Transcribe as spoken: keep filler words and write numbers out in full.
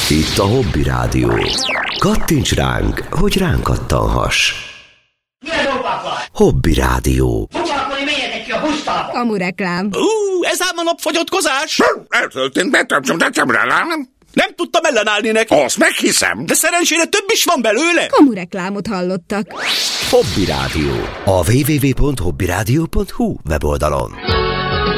Itt a Hobby Rádió. Kattints ránk, hogy ránk kattanhass. Hobby Rádió. Kamu reklám. Ú, ez ám a napfogyatkozás. Eltöltünk, betöltsem, tettem rá, nem? Nem tudtam ellenállni neki. Azt meghiszem. De szerencsére több is van belőle. Kamu reklámot hallottak. Hobby Rádió. A double-u double-u double-u pont hobby rádió pont hu weboldalon.